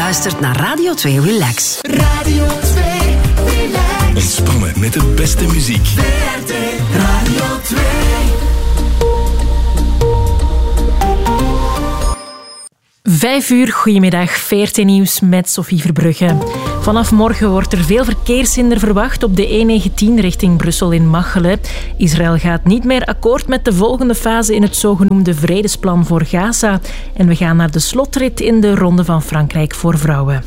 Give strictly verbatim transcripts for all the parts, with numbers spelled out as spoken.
luistert naar Radio twee Relax. Radio twee Relax. Ontspannen met de beste muziek. V R T Radio twee. Vijf uur, goedemiddag, V R T Nieuws met Sophie Verbrugge. Vanaf morgen wordt er veel verkeershinder verwacht op de E negentien richting Brussel in Machelen. Israël gaat niet meer akkoord met de volgende fase in het zogenoemde vredesplan voor Gaza. En we gaan naar de slotrit in de Ronde van Frankrijk voor vrouwen.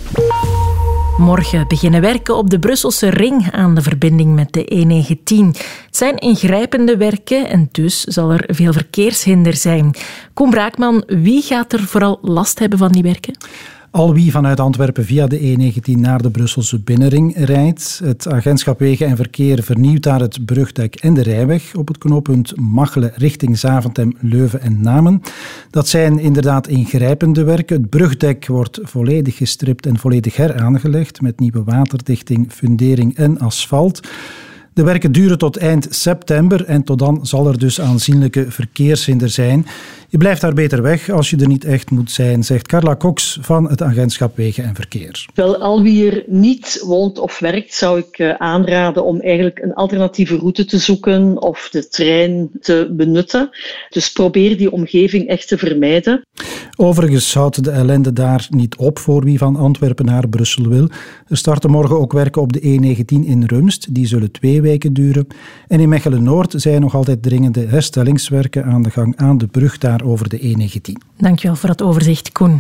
Morgen beginnen werken op de Brusselse ring aan de verbinding met de E negentien. Het zijn ingrijpende werken en dus zal er veel verkeershinder zijn. Koen Braakman, wie gaat er vooral last hebben van die werken? Al wie vanuit Antwerpen via de E negentien naar de Brusselse binnenring rijdt. Het agentschap Wegen en Verkeer vernieuwt daar het brugdek en de rijweg op het knooppunt Machelen richting Zaventem, Leuven en Namen. Dat zijn inderdaad ingrijpende werken. Het brugdek wordt volledig gestript en volledig heraangelegd met nieuwe waterdichting, fundering en asfalt. De werken duren tot eind september en tot dan zal er dus aanzienlijke verkeershinder zijn. Je blijft daar beter weg als je er niet echt moet zijn, zegt Carla Cox van het agentschap Wegen en Verkeer. Wel, al wie er niet woont of werkt, zou ik uh, aanraden om eigenlijk een alternatieve route te zoeken of de trein te benutten. Dus probeer die omgeving echt te vermijden. Overigens houdt de ellende daar niet op voor wie van Antwerpen naar Brussel wil. Er starten morgen ook werken op de E negentien in Rumst. Die zullen twee weken duren. En in Mechelen-Noord zijn nog altijd dringende herstellingswerken aan de gang aan de brug daar over de E negentien. Dankjewel voor het overzicht, Koen.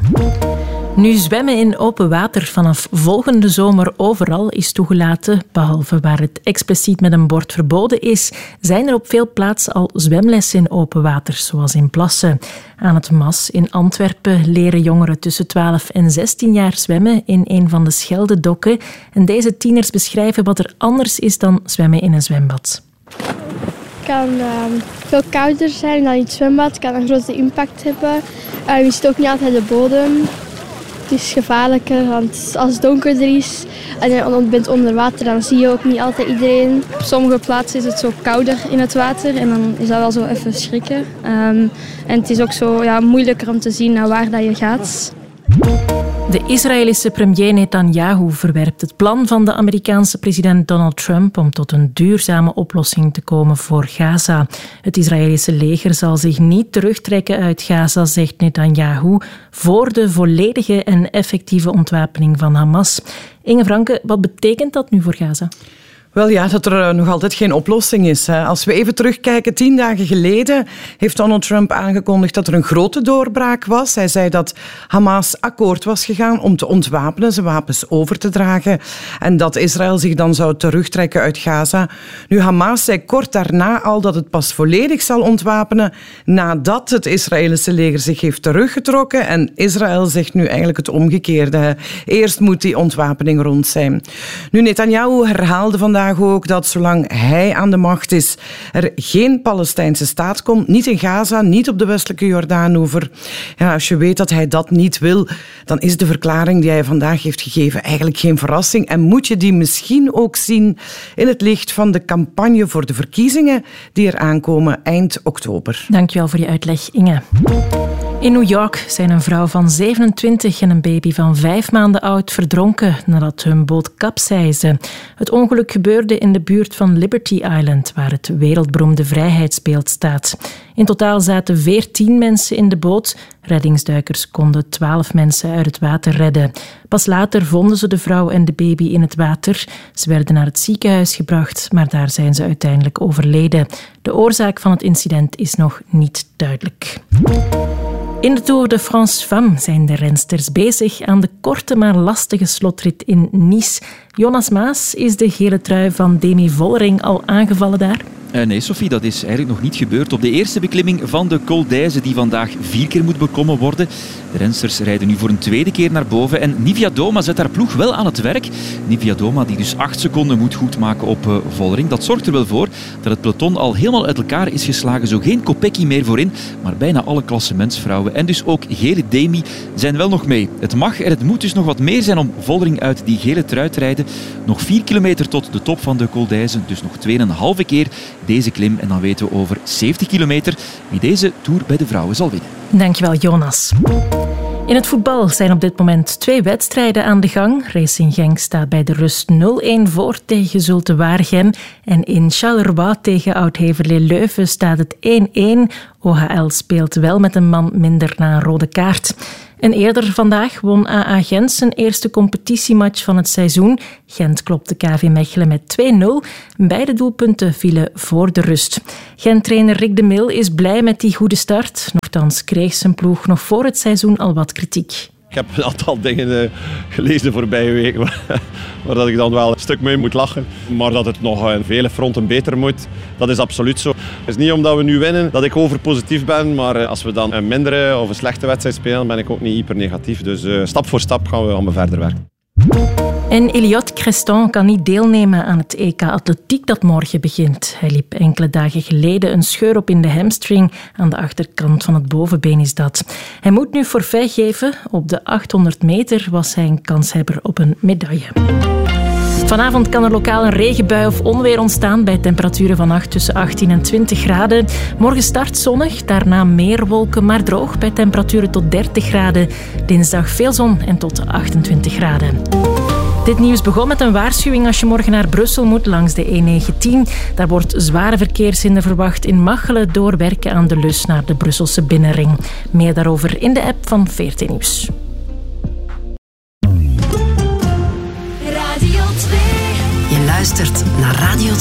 Nu zwemmen in open water vanaf volgende zomer overal is toegelaten, behalve waar het expliciet met een bord verboden is, zijn er op veel plaatsen al zwemlessen in open water, zoals in Plassen. Aan het Mas in Antwerpen leren jongeren tussen twaalf en zestien jaar zwemmen in een van de Scheldedokken. En deze tieners beschrijven wat er anders is dan zwemmen in een zwembad. Het kan uh, veel kouder zijn dan in het zwembad. Het kan een grote impact hebben. Uh, je ziet ook niet altijd de bodem. Het is gevaarlijker, want als het donkerder is en je bent onder water, dan zie je ook niet altijd iedereen. Op sommige plaatsen is het zo kouder in het water en dan is dat wel zo even schrikken. Um, en het is ook zo ja, moeilijker om te zien naar waar dat je gaat. De Israëlische premier Netanyahu verwerpt het plan van de Amerikaanse president Donald Trump om tot een duurzame oplossing te komen voor Gaza. Het Israëlische leger zal zich niet terugtrekken uit Gaza, zegt Netanyahu, voor de volledige en effectieve ontwapening van Hamas. Inge Franke, wat betekent dat nu voor Gaza? Wel ja, dat er nog altijd geen oplossing is. Als we even terugkijken, tien dagen geleden heeft Donald Trump aangekondigd dat er een grote doorbraak was. Hij zei dat Hamas akkoord was gegaan om te ontwapenen, zijn wapens over te dragen en dat Israël zich dan zou terugtrekken uit Gaza. Nu, Hamas zei kort daarna al dat het pas volledig zal ontwapenen nadat het Israëlische leger zich heeft teruggetrokken en Israël zegt nu eigenlijk het omgekeerde. Eerst moet die ontwapening rond zijn. Nu, Netanyahu herhaalde vandaag ook dat zolang hij aan de macht is, er geen Palestijnse staat komt. Niet in Gaza, niet op de westelijke Jordaanoever. Ja, als je weet dat hij dat niet wil, dan is de verklaring die hij vandaag heeft gegeven eigenlijk geen verrassing. En moet je die misschien ook zien in het licht van de campagne voor de verkiezingen die er aankomen eind oktober. Dankjewel voor je uitleg, Inge. In New York zijn een vrouw van zevenentwintig en een baby van vijf maanden oud verdronken nadat hun boot kapseisde. Het ongeluk gebeurde in de buurt van Liberty Island, waar het wereldberoemde Vrijheidsbeeld staat. In totaal zaten veertien mensen in de boot. Reddingsduikers konden twaalf mensen uit het water redden. Pas later vonden ze de vrouw en de baby in het water. Ze werden naar het ziekenhuis gebracht, maar daar zijn ze uiteindelijk overleden. De oorzaak van het incident is nog niet duidelijk. In de Tour de France Femmes zijn de rensters bezig aan de korte maar lastige slotrit in Nice. Jonas Maas, is de gele trui van Demi Vollering al aangevallen daar? Uh, nee, Sophie, dat is eigenlijk nog niet gebeurd. Op de eerste beklimming van de Col d'Èze, die vandaag vier keer moet beklommen worden. De rensters rijden nu voor een tweede keer naar boven. En Nivia Doma zet haar ploeg wel aan het werk. Nivia Doma, die dus acht seconden moet goedmaken op uh, Vollering. Dat zorgt er wel voor dat het peloton al helemaal uit elkaar is geslagen. Zo geen Kopecky meer voorin, maar bijna alle klassementsvrouwen. En dus ook gele Demi zijn wel nog mee. Het mag en het moet dus nog wat meer zijn om Vollering uit die gele trui te rijden. Nog vier kilometer tot de top van de Col d'Èze. Dus nog tweeënhalve keer deze klim. En dan weten we over zeventig kilometer wie deze Tour bij de vrouwen zal winnen. Dankjewel, Jonas. In het voetbal zijn op dit moment twee wedstrijden aan de gang. Racing Genk staat bij de rust nul-een voor tegen Zulte Waregem. En in Charleroi tegen Oud-Heverlee Leuven staat het één-één. O H L speelt wel met een man minder na een rode kaart. En eerder vandaag won A A Gent zijn eerste competitiematch van het seizoen. Gent klopte K V Mechelen met twee-nul. Beide doelpunten vielen voor de rust. Gent-trainer Rick de Mil is blij met die goede start. Nochtans kreeg zijn ploeg nog voor het seizoen al wat kritiek. Ik heb een aantal dingen uh, gelezen de voorbije weken waar dat ik dan wel een stuk mee moet lachen. Maar dat het nog aan vele fronten beter moet, dat is absoluut zo. Het is niet omdat we nu winnen dat ik overpositief ben, maar uh, als we dan een mindere of een slechte wedstrijd spelen, ben ik ook niet hyper negatief. Dus uh, stap voor stap gaan we, gaan we verder werken. En Elliot Creston kan niet deelnemen aan het E K Atletiek dat morgen begint. Hij liep enkele dagen geleden een scheur op in de hamstring. Aan de achterkant van het bovenbeen is dat. Hij moet nu forfait geven. Op de achthonderd meter was hij een kanshebber op een medaille. Vanavond kan er lokaal een regenbui of onweer ontstaan bij temperaturen vannacht tussen achttien en twintig graden. Morgen start zonnig, daarna meer wolken, maar droog bij temperaturen tot dertig graden. Dinsdag veel zon en tot achtentwintig graden. Dit nieuws begon met een waarschuwing als je morgen naar Brussel moet langs de E negentien. Daar wordt zware verkeershinder verwacht in Machelen door werken aan de lus naar de Brusselse binnenring. Meer daarover in de app van V R T Nieuws. Radio twee. Je luistert naar Radio twee.